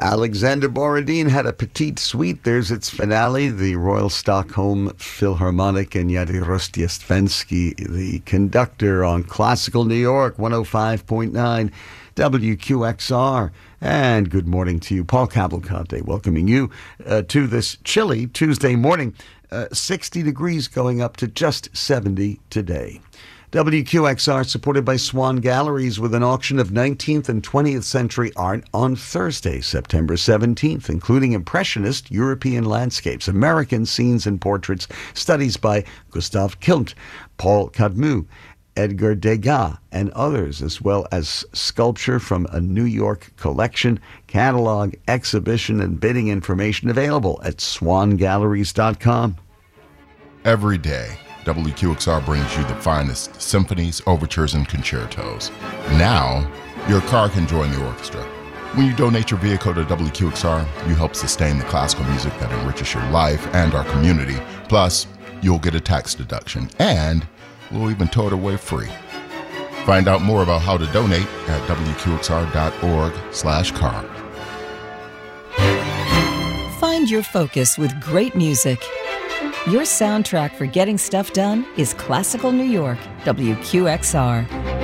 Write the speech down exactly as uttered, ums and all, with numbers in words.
Alexander Borodin had a petite suite. There's its finale, the Royal Stockholm Philharmonic, and Yadi Rostiestvensky, the conductor, on Classical New York, one oh five point nine W Q X R. And good morning to you. Paul Cavalcante welcoming you uh, to this chilly Tuesday morning. Uh, sixty degrees going up to just seventy today. W Q X R supported by Swan Galleries with an auction of nineteenth and twentieth century art on Thursday, September seventeenth, including Impressionist European landscapes, American scenes and portraits, studies by Gustave Klimt, Paul Camus, Edgar Degas, and others, as well as sculpture from a New York collection. Catalog, exhibition, and bidding information available at swan galleries dot com. Every day, W Q X R brings you the finest symphonies, overtures, and concertos. Now, your car can join the orchestra. When you donate your vehicle to W Q X R, you help sustain the classical music that enriches your life and our community. Plus, you'll get a tax deduction, and we'll even tow it away free. Find out more about how to donate at W Q X R dot org slash car. Find your focus with great music. Your soundtrack for getting stuff done is Classical New York, W Q X R.